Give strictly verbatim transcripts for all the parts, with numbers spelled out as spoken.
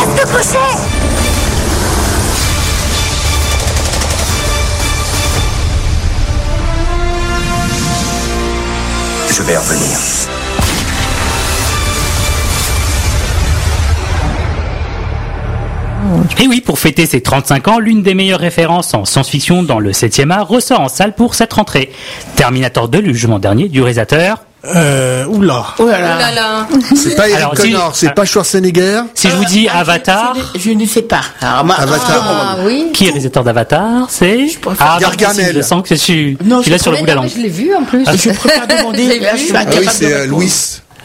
Arrête de pousser. Je vais revenir. Et oui, pour fêter ses trente-cinq ans, l'une des meilleures références en science-fiction dans le septième art ressort en salle pour cette rentrée. Terminator deux, le jugement dernier du réalisateur. Euh, oula. Oh là là. Oh là là. C'est pas Eric Alors, Connor, si- c'est pas Schwarzenegger. Si je vous dis Avatar, Je, je ne sais pas. Alors, moi, Avatar. Ah, oui. qui est réalisateur d'Avatar? C'est préfère- Gargamel. Je sens que je suis, Non, je suis je là sur le bout de la langue. Je l'ai vu en plus. Je préfère demander. Je l'ai Là, vu. je suis Ah oui, incapable c'est de euh, répondre. Louis.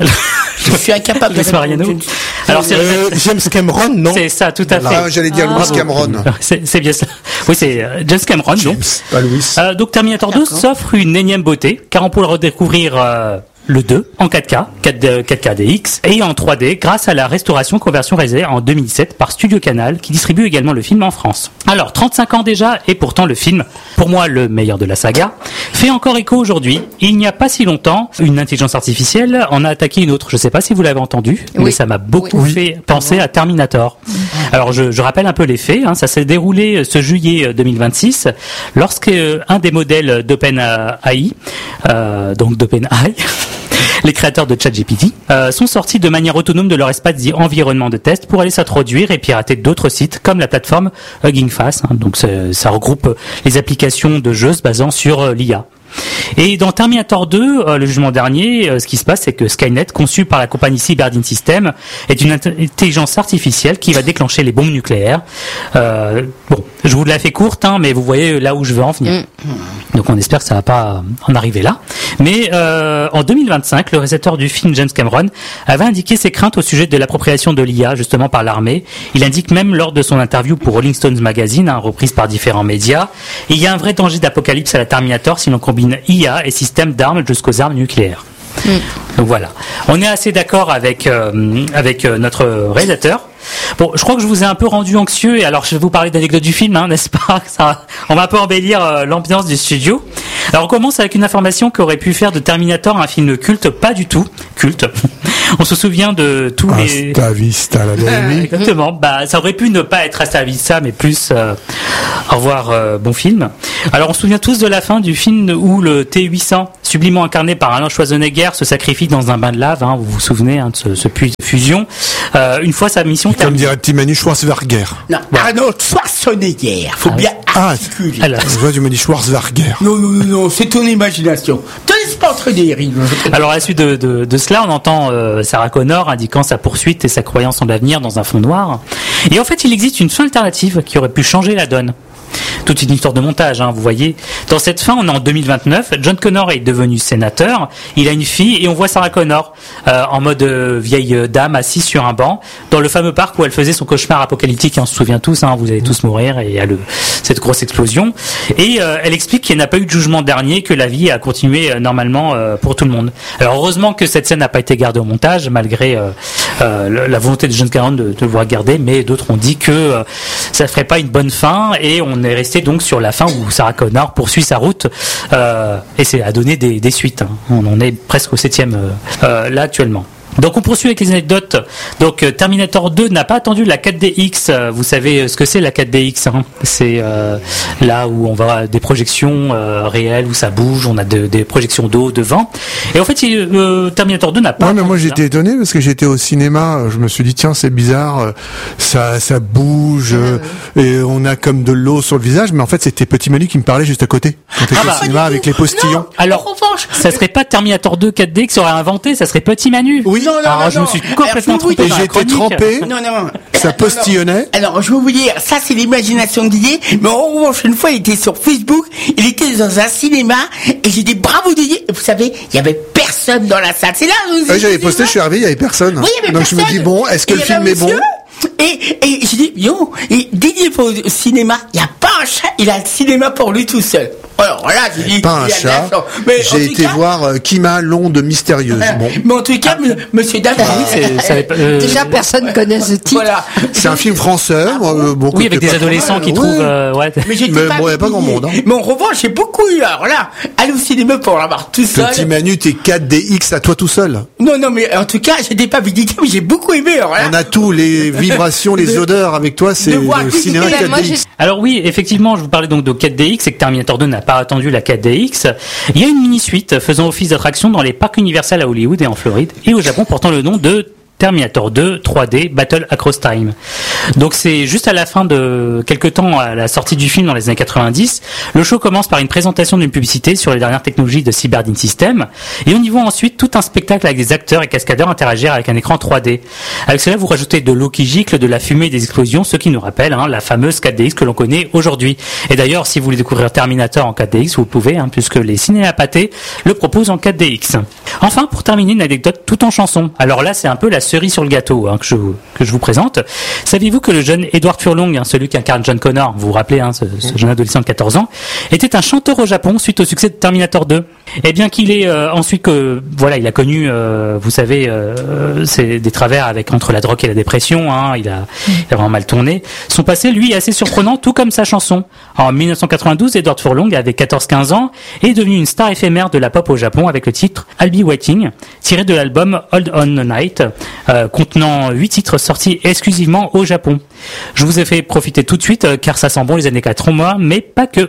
Je suis incapable de Louis Mariano. répondre. Alors c'est Euh, James Cameron, non? c'est ça, tout à fait. Ah, j'allais dire Louis Bravo. Cameron. C'est c'est bien ça. Oui, c'est euh, James Cameron, donc. Pas Louis. Euh, donc Terminator deux s'offre une énième beauté, car on peut le redécouvrir euh, le deux en quatre K, quatre K D X, et en trois D grâce à la restauration conversion réalisée en deux mille sept par Studio Canal, qui distribue également le film en France. Alors, trente-cinq ans déjà, et pourtant le film, pour moi le meilleur de la saga, fait encore écho aujourd'hui. Il n'y a pas si longtemps, une intelligence artificielle en a attaqué une autre. Je ne sais pas si vous l'avez entendu, Oui. mais ça m'a beaucoup Oui. fait penser à Terminator. Alors, je, je rappelle un peu les faits. Hein, ça s'est déroulé ce juillet deux mille vingt-six, lorsque euh, un des modèles d'OpenAI, euh, donc d'OpenAI, les créateurs de ChatGPT, euh, sont sortis de manière autonome de leur espace dit environnement de test pour aller s'introduire et pirater d'autres sites comme la plateforme Hugging Face. Hein, donc c'est- ça regroupe les applications de jeux se basant sur euh, l'I A. Et dans Terminator deux, euh, le jugement dernier, euh, ce qui se passe, c'est que Skynet, conçu par la compagnie Cyberdine System, est une int- intelligence artificielle qui va déclencher les bombes nucléaires. Euh, bon, je vous la fais courte, hein, mais vous voyez là où je veux en venir. Donc on espère que ça va pas en arriver là. Mais euh, en deux mille vingt-cinq, le réalisateur du film, James Cameron, avait indiqué ses craintes au sujet de l'appropriation de l'I A, justement par l'armée. Il indique même lors de son interview pour Rolling Stones Magazine, hein, reprise par différents médias, il y a un vrai danger d'apocalypse à la Terminator si l'on combine I A et système d'armes jusqu'aux armes nucléaires. Donc voilà. On est assez d'accord avec euh, avec euh, notre réalisateur. Bon, je crois que je vous ai un peu rendu anxieux, et alors je vais vous parler d'anecdotes du film, hein, n'est-ce pas? Ça, on va un peu embellir euh, l'ambiance du studio. Alors on commence avec une information qui aurait pu faire de Terminator un film culte, pas du tout culte. On se souvient de tous les... Hasta vista, la baby. Exactement. Bah, ça aurait pu ne pas être Hasta Vista, mais plus euh, au revoir, euh, bon film. Alors, on se souvient tous de la fin du film où le T huit cents, sublimement incarné par Arnold Schwarzenegger, se sacrifie dans un bain de lave. Hein, vous vous souvenez hein, de ce, ce puits de fusion. Euh, une fois sa mission Comme terminée. dirait petit Manu Schwarzwerger. Non, Arnold Schwarzenegger. Faut bien Ah, articuler. Alors, je vois, tu me dis Schwarzwerger. Non, non, non, non, c'est ton imagination. Te laisse pas entraîner, Eric. alors, à la suite de, de, de cela, on entend euh, Sarah Connor indiquant sa poursuite et sa croyance en l'avenir dans un fond noir. Et en fait, il existe une fin alternative qui aurait pu changer la donne. Toute une histoire de montage, hein, vous voyez. Dans cette fin, on est en deux mille vingt-neuf. John Connor est devenu sénateur. Il a une fille et on voit Sarah Connor euh, en mode euh, vieille dame assise sur un banc dans le fameux parc où elle faisait son cauchemar apocalyptique. Hein, on se souvient tous, hein, vous allez tous mourir et il y a le, cette grosse explosion. Et euh, elle explique qu'il n'y a pas eu de jugement dernier, que la vie a continué euh, normalement euh, pour tout le monde. Alors heureusement que cette scène n'a pas été gardée au montage malgré euh, euh, la volonté de John Connor de, de le garder, mais d'autres ont dit que euh, ça ne ferait pas une bonne fin et on est resté donc sur la fin où Sarah Connor poursuit sa route euh, et c'est à donner des, des suites. Hein. On en est presque au septième euh, euh, là actuellement. Donc on poursuit avec les anecdotes. Donc euh, Terminator deux n'a pas attendu la quatre D X. Euh, vous savez ce que c'est la quatre D X hein. C'est euh, là où on va des projections euh, réelles où ça bouge, on a de, des projections d'eau, de vent. Et en fait, il, euh, Terminator deux n'a pas. Ouais, mais moi attendu, j'étais hein. étonné parce que j'étais au cinéma, je me suis dit tiens c'est bizarre, euh, ça ça bouge euh, et on a comme de l'eau sur le visage, mais en fait c'était Petit Manu qui me parlait juste à côté quand j'étais Ah bah, au cinéma avec les postillons. Alors, En revanche, ça serait pas Terminator deux quatre D X aurait inventé, ça serait Petit Manu. Oui. Non, non, Alors, non, je non. me suis complètement Alors, je trompé vous dans Et la j'étais chronique. trempé. Non, non. Ça postillonnait. Alors, je vais vous dire, ça c'est l'imagination de Didier, mais en revanche, une fois, il était sur Facebook, il était dans un cinéma, et j'ai dit bravo Didier, et vous savez, il y avait personne dans la salle. C'est là où Ouais, j'avais posté, je suis arrivé, il y avait personne. Oui, il y avait Donc personne. je me dis bon, est-ce que Et le il y avait film est un bon? monsieur, Et, et j'ai dit, yo, et Didier va au cinéma, il n'y a pas un chat, il a le cinéma pour lui tout seul. Alors là, j'ai dit, Pas un il y a de chat. la chance. Mais en J'ai tout été cas- voir euh, Kima, l'onde mystérieuse. Bon. Mais en tout cas, m- monsieur Dada. Oui, c'est- ça avait pas- euh, Déjà, personne connaît ce titre. Voilà. C'est un film français. moi, euh, bon, Oui, avec que- des adolescents qui Ouais. trouvent. euh, ouais. Mais j'étais Mais pas bon, y a pas grand habillé. monde, hein. Mais en revanche, j'ai beaucoup eu, alors là, aller au cinéma pour l'avoir tout seul. Petit Manu, t'es quatre D X à toi tout seul. Non, non, mais en tout cas, j'étais pas visité, mais j'ai beaucoup aimé, alors là. On a tout, les vibrations, les De- odeurs avec toi, c'est de voir le visiter cinéma la- quatre Moi, D j'ai- X. Alors oui, effectivement, je vous parlais donc de quatre D X et que Terminator deux n'a pas attendu la quatre D X. Il y a une mini-suite faisant office d'attraction dans les parcs Universal à Hollywood et en Floride et au Japon portant le nom de Terminator deux trois D Battle Across Time. Donc c'est juste à la fin de quelques temps à la sortie du film dans les années quatre-vingt-dix. Le show commence par une présentation d'une publicité sur les dernières technologies de Cyberdine System et on y voit ensuite tout un spectacle avec des acteurs et cascadeurs interagir avec un écran trois D. Avec cela, vous rajoutez de l'eau qui gicle, de la fumée et des explosions, ce qui nous rappelle hein, la fameuse quatre D X que l'on connaît aujourd'hui. Et d'ailleurs, si vous voulez découvrir Terminator en quatre D X, vous pouvez, hein, puisque les cinémas pâtés le proposent en quatre D X. Enfin, pour terminer, une anecdote tout en chanson. Alors là, c'est un peu la cerise sur le gâteau hein, que, je, que je vous présente. Saviez-vous que le jeune Edward Furlong, hein, celui qui incarne John Connor, vous vous rappelez, hein, ce, ce jeune adolescent de quatorze ans, était un chanteur au Japon suite au succès de Terminator deux. Et bien qu'il ait euh, ensuite que voilà, il a connu, euh, vous savez, euh, c'est des travers avec entre la drogue et la dépression. Hein, il a, il a vraiment mal tourné. Son passé, lui, est assez surprenant, tout comme sa chanson. En mille neuf cent quatre-vingt-douze, Edward Furlong avait quatorze quinze ans et est devenu une star éphémère de la pop au Japon avec le titre I'll Be Waiting, tiré de l'album Hold On Night, euh, contenant huit titres sortis exclusivement au Japon. Je vous ai fait profiter tout de suite euh, car ça sent bon les années quatre-vingts, mais pas que.